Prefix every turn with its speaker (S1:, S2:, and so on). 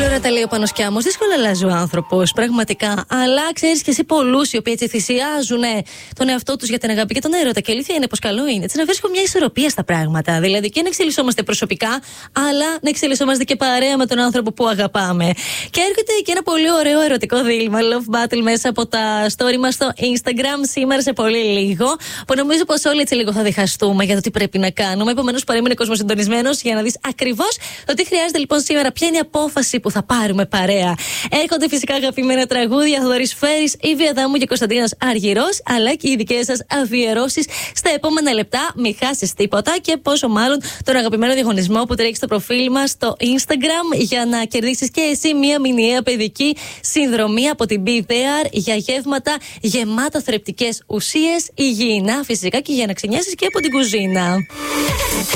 S1: Ωραία τα λέει ο Πανοσκιάμος. Δύσκολα αλλάζει ο άνθρωπος, πραγματικά. Αλλά ξέρεις και εσύ πολλούς οι οποίοι έτσι θυσιάζουν τον εαυτό τους για την αγάπη και τον έρωτα. Και η αλήθεια είναι πως καλό είναι έτσι να βρίσκουμε μια ισορροπία στα πράγματα. Δηλαδή και να εξελισσόμαστε προσωπικά, αλλά να εξελισσόμαστε και παρέα με τον άνθρωπο που αγαπάμε. Και έρχεται και ένα πολύ ωραίο ερωτικό δίλημμα, Love Battle, μέσα από τα story μας στο Instagram σήμερα σε πολύ λίγο. Που νομίζω πως όλοι έτσι λίγο θα διχαστούμε για το τι πρέπει να κάνουμε. Επομένως, παρέμεινε κόσμος συντονισμένος για να δεις ακριβώς το τι χρειάζεται λοιπόν σήμερα, ποια είναι η απόφαση που θα πάρουμε παρέα. Έρχονται φυσικά αγαπημένα τραγούδια, Θοδωρής Φέρης, Ήβη Αδάμου και Κωνσταντίνος Αργυρός, αλλά και οι δικές σας αφιερώσεις στα επόμενα λεπτά. Μην χάσεις τίποτα και πόσο μάλλον τον αγαπημένο διαγωνισμό που τρέχει στο προφίλ μας στο Instagram για να κερδίσεις και εσύ μία μηνιαία παιδική συνδρομή από την Be There για γεύματα γεμάτα θρεπτικές ουσίες, υγιεινά φυσικά και για να ξενιάσεις και από την κουζίνα.